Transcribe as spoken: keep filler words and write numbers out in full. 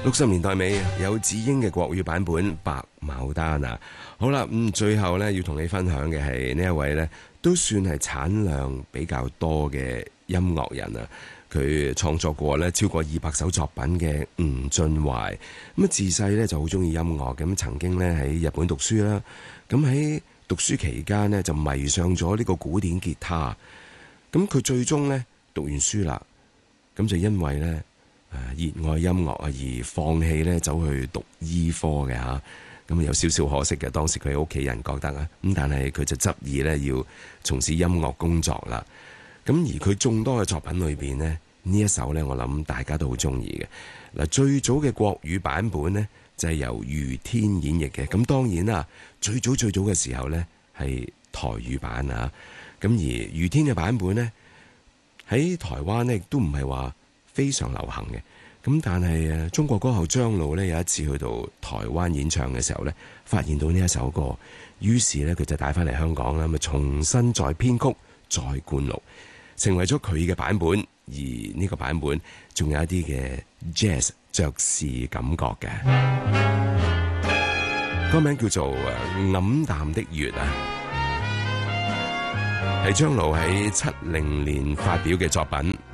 六十年代尾有子英嘅國語版本《白牡丹》啊，好啦，咁最後咧要同你分享嘅係呢一位咧，都算係產量比較多嘅音樂人啊。佢創作過咧超過二百首作品嘅吳俊懷，咁啊自細咧就好中意音樂，咁曾經咧喺日本讀書啦，咁喺讀書期間咧就迷上咗呢個古典吉他，咁佢最終咧讀完書啦，咁就因為咧。誒熱愛音樂啊，而放棄咧走去讀醫科嘅嚇，咁有少少可惜嘅。當時佢屋企人覺得啊，咁但係佢就執意咧要從事音樂工作啦。咁而佢眾多嘅作品裏邊呢，呢一首咧我諗大家都好中意嘅。嗱，最早嘅國語版本呢，就係由余天演繹嘅。咁當然啦，最早最早嘅時候呢，係台語版啊。咁而余天嘅版本呢，喺台灣呢，亦都唔係話非常流行嘅，咁但係誒中國歌后張露咧有一次去到台灣演唱嘅時候咧，發現到呢一首歌，於是咧佢就帶翻嚟香港啦，咪重新再編曲、再灌錄，成為咗佢嘅版本。而呢個版本仲有一啲嘅 jazz 爵士感覺嘅，歌名叫做《黯淡的月》啊，係張露喺七零年發表嘅作品。